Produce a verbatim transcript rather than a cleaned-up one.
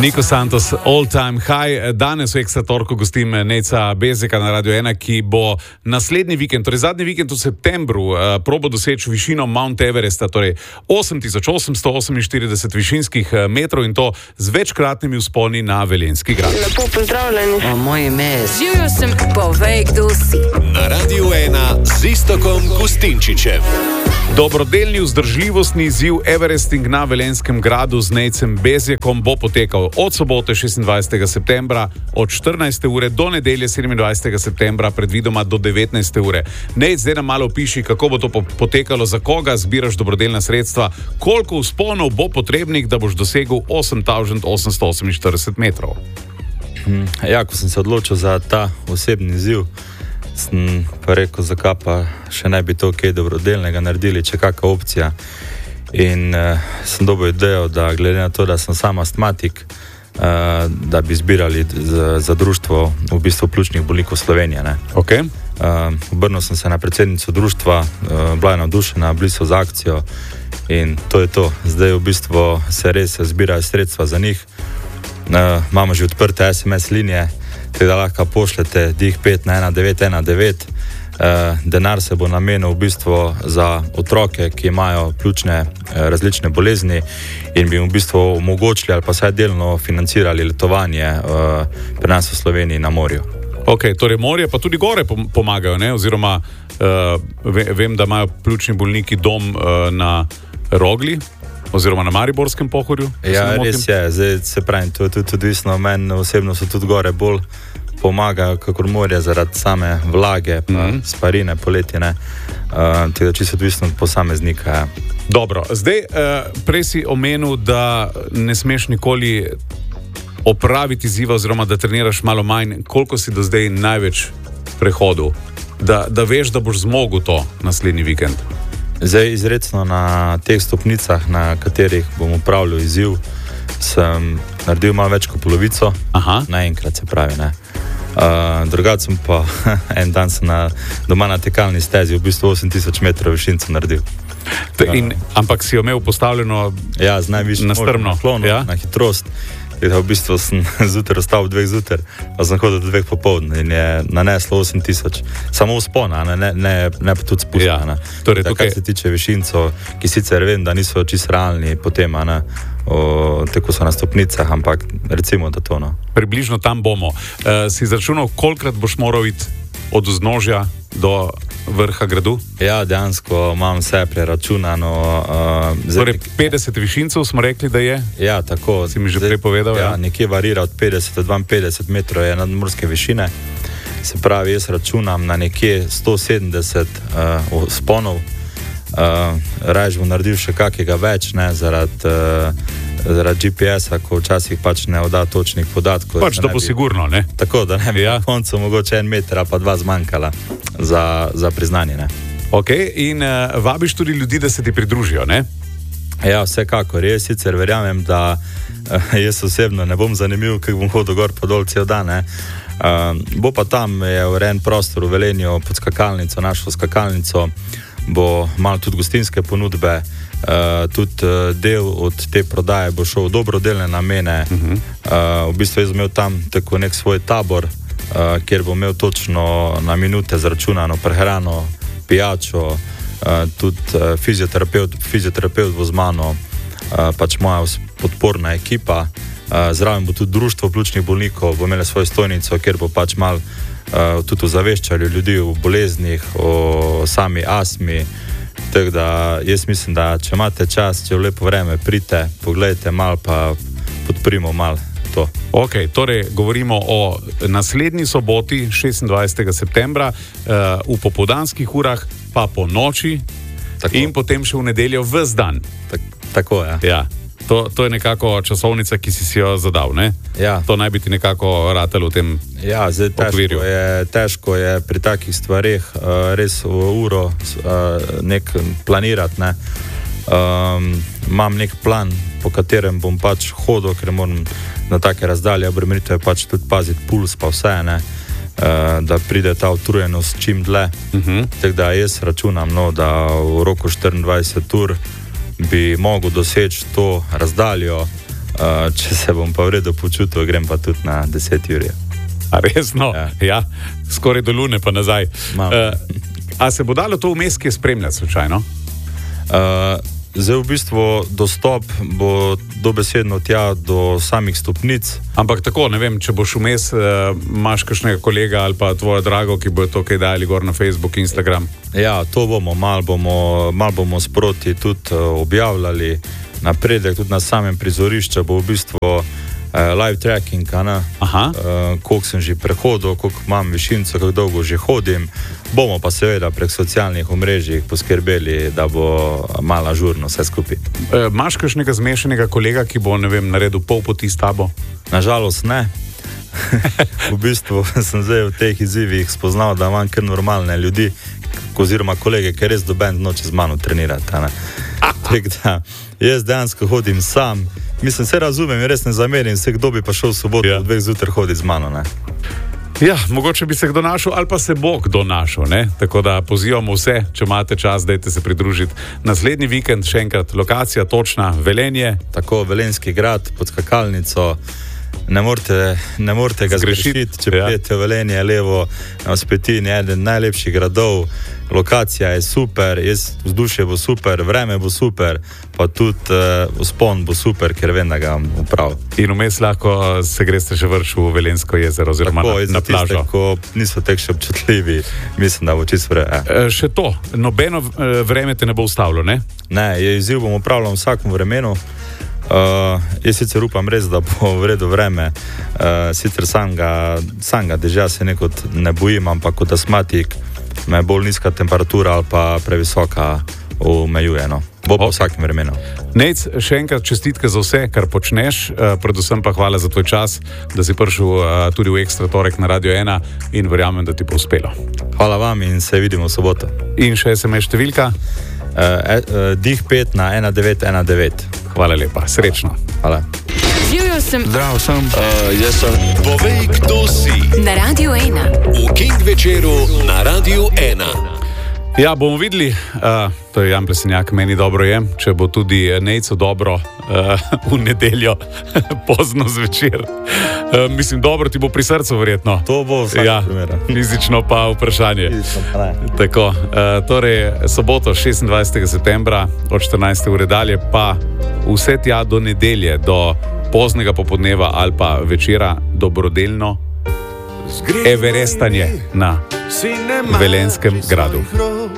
Niko Santos, all time high. Danes v Ekstra torku gostim Nejca Bezjaka na Radio ena, ki bo naslednji vikend, torej zadnji vikend v septembru, uh, probo doseči višino Mount Everesta, torej osem tisoč osemsto oseminštirideset višinskih metrov in to z večkratnimi vzponi na Velenjski grad. Lepo pozdravljeni. O, moje ime je. Živjo sem, povej, kdo si. Na Radio ena z Iztokom Gustinčičem. Dobrodelni vzdržljivostni izziv Everesting na Velenjskem gradu z Nejcem Bezjakom bo potekal od sobote šestindvajsetega septembra od štirinajste ure do nedelje sedemindvajsetega septembra, predvidoma do devetnajste ure. Nejc, zdaj nam malo opiši, kako bo to potekalo, za koga zbiraš dobrodelna sredstva, koliko vzponov bo potrebnih, da boš dosegel osem tisoč osemsto oseminštirideset metrov. Ja, ko sem se odločil za ta osebni izziv, sem pa rekel, zakaj pa še ne bi to kaj dobrodelnega naredili, če kakšna opcija. In uh, sem dobil idejo, da glede na to, da sem sam astmatik, uh, da bi zbirali za, za društvo v bistvu pljučnih bolnikov Slovenije. Ne. Okay. Uh, obrnil sem se na predsednico društva, uh, bila je navdušena, bili so za akcijo in to je to. Zdaj v bistvu se res zbirajo sredstva za njih. Uh, imamo že odprte es em es linije, tako da lahko pošljete dih pet na ena devet ena devet. Uh, denar se bo namenil v bistvu za otroke, ki imajo pljučne uh, različne bolezni in bi v bistvu omogočili ali pa vsaj delno financirali letovanje uh, pri nas v Sloveniji na morju. Ok, torej morje pa tudi gore pomagajo, ne? Oziroma uh, vem, da imajo pljučni bolniki dom uh, na Rogli oziroma na Mariborskem pohorju. Ja, res je, zdaj se pravim, to je tudi odvisno, meni osebno so tudi gore bolj pomagajo, kakor morje, zaradi same vlage, pa mm-hmm. sparine, poletine, uh, tega čisto odvisno od posameznika. Ja. Dobro, zdaj uh, prej si omenil, da ne smeš nikoli opraviti izziva oziroma da treniraš malo manj. Koliko si do zdaj največ prehodil, da, da veš, da boš zmogel to naslednji vikend? Zdaj izrecno na teh stopnicah, na katerih bom upravljal izziv, sem naredil malo več kot polovico. Aha. Naenkrat se pravi, ne. Uh, drugače sem pa en dan sem na, doma na tekalni stezi v bistvu osem tisoč metrov višinco naredil. In, ampak si jo imel postavljeno ja, z najvišjim nastrmno naklonu, ja? Na hitrost. V bistvu sem zjutraj ostal v dveh zjutraj, pa sem hodil do dveh popoldne in je naneslo osem tisoč. Samo vzpona, ne, ne, ne, ne pa tudi spustna. Ja. Torej, tukaj... Kar se tiče višinco, ki sicer vem, da niso čisto realni potem, ne, o, tako so na stopnicah, ampak recimo, da to no. Približno tam bomo. Uh, si izračunal, kolikrat boš moral iti od vznožja do vrha gradu? Ja, dejansko imam vse preračunano. Uh, torej, petdeset višincev smo rekli, da je? Ja, tako. Si mi že prej povedal? Ja, ja, nekje varira od petdeset do dvainpetdeset metrov je nadmorske višine. Se pravi, jaz računam na nekje sto sedemdeset uh, sponov. Uh, Raje bom naredil še kakega več, ne, zaradi uh, zaradi G P S-a, ko včasih pač ne odda točnih podatkov. Pač da bo sigurno, ne? Tako, da ne bi ja. Na koncu mogoče en meter pa dva zmanjkala za, za priznanje, ne. Ok, in uh, vabiš tudi ljudi, da se ti pridružijo, ne? Ja, vsekakor. Jaz sicer verjamem, da uh, jaz osebno ne bom zanimiv, kako bom hodil gor pa dol cel dan, ne. Uh, bo pa tam je urejen prostor v Velenju pod skakalnico, našo skakalnico, bo malo tudi gostinske ponudbe, uh, tudi uh, del od te prodaje bo šel v dobrodelne namene. Uh-huh. Uh, v bistvu jaz imel tam tako nek svoj tabor, uh, kjer bo imel točno na minute zračunano prehrano, pijačo, uh, tudi uh, fizioterapeut, fizioterapeut bo z mano, uh, pač moja podporna ekipa. Uh, zraven bo tudi društvo pljučnih bolnikov, bo imelo svojo stojnico, kjer bo pač malo uh, tudi ozaveščali ljudi o boleznih, o sami astmi. Tako da jaz mislim, da če imate čas, če v lepo vreme pridite, pogledajte malo pa podprimo malo to. Ok, torej govorimo o naslednji soboti šestindvajsetega septembra uh, v popoldanskih urah, pa po noči. Tako. In potem še v nedeljo ves dan. Tak, tako, ja. Ja. To, to je nekako časovnica, ki si si jo zadal, ne? Ja. To naj bi ti nekako ratelo v tem ja, zdaj težko je, težko je pri takih stvareh uh, res v uro uh, nek planirati, ne. Um, imam nek plan, po katerem bom pač hodil, ker moram na take razdalje obremenitve pač tudi paziti puls pa vse, ne. Uh, da pride ta utrujenost čim dlje. Uh-huh. Tako da jaz računam, no, da v roku štiriindvajset ur bi mogel doseči to razdaljo, Uh, če se bom pa v redu počutil, grem pa tudi na deset ur. A resno? Ja. Ja, skoraj do Lune pa nazaj. Uh, a se bo dalo to vmes kje spremljati slučajno? Uh, zdaj v bistvu dostop bo dobesedno tja do samih stopnic. Ampak tako, ne vem, če boš vmes, uh, imaš kakšnega kolega ali pa tvojo drago, ki bo to kaj dali gor na Facebook, Instagram. Ja, to bomo, mal bomo, mal bomo sproti tudi uh, objavljali. Napredek tudi na samem prizorišču bo v bistvu uh, live tracking, uh, koliko sem že prehodil, koliko imam višinco, kako dolgo že hodim. Bomo pa seveda prek socialnih omrežij poskrbeli, da bo malo ažurno vse skupaj. E, imaš kakšnega zmešanega kolega, ki bo, ne vem, naredil pol poti s tabo? Nažalost ne. V bistvu sem zdaj v teh izzivih spoznal, da imam kar normalne ljudi, oziroma kolege, ki res doben noče z mano trenirati. Tako da jaz dejansko hodim sam. Mislim, se razumem in res ne zamerim se, kdo bi pa šel v soboto ja. v dveh zjutraj hoditi z mano. Ne? Ja, mogoče bi se kdo našel ali pa se bo kdo našel, ne? Tako da pozivamo vse, če imate čas, dajte se pridružiti. Naslednji vikend, še enkrat, lokacija točna, Velenje. Tako, Velenjski grad pod skakalnico. Ne morete, ne morete ga zgrešiti, če ja. prijete v Velenje, levo na Spetini, eden najlepših gradov. Lokacija je super, jaz, vzdušje bo super, vreme bo super, pa tudi uh, vzpon bo super, ker vem, da ga bom upravil. In vmes lahko se greste še vrš v Velenjsko jezero oziroma tako, na, na plažo. Tiste, ko niso tek še občutljivi, mislim, da bo čisto vre. E, še to, nobeno vreme te ne bo ustavilo, ne? Ne, je izziv bom upravljal v vsakem vremenu. Uh, jaz sicer upam res, da bo v redu vreme, uh, sicer samega, samega dežja se nekot ne bojim, ampak kot astmatik me bolj nizka temperatura ali pa previsoka omejuje. No. Bo pa v vsakem vremenu. Nejc, še enkrat čestitke za vse, kar počneš, uh, predvsem pa hvala za tvoj čas, da si prišel uh, tudi v Ekstra torek na Radio ena in verjamem, da ti bo uspelo. Hvala vam in se vidimo v soboto. In še es em es številka? Uh, uh, dih pet na ena devet ena devet. Hvala lepa, srečno. Hvala. Živjo sem. Zdravo sem. Uh, jaz sem. Povej, kdo si. Na Radio ena. V King večeru na Radio ena. Ja, bomo videli, uh, to je Jan Plesenjak, meni dobro je, če bo tudi Nejcu dobro uh, v nedeljo, pozno zvečer. Uh, mislim, dobro ti bo pri srcu verjetno. To bo vsak ja, primer. Fizično pa vprašanje. Fizično pa ne. Tako, uh, torej, soboto šestindvajsetega septembra od štirinajste ure dalje, pa vse tja do nedelje, do poznega popodneva ali pa večera dobrodelno everestanje na Velenjskem gradu.